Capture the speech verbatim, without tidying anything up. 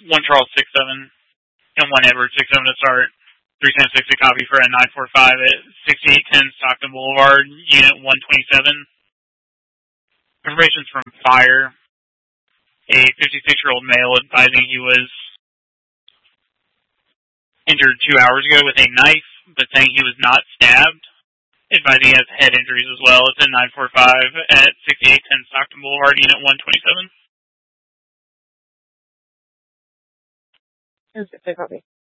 one Charles six seven, and one Edward six seven to start. three times sixty copy for a nine four five at sixty-eight ten Stockton Boulevard, Unit one twenty-seven. Information's from Fire, a fifty-six-year-old male advising he was injured two hours ago with a knife, but saying he was not stabbed. Advising he has head injuries as well. It's a nine four five at sixty-eight ten Stockton Boulevard, Unit one twenty-seven. That's a copy.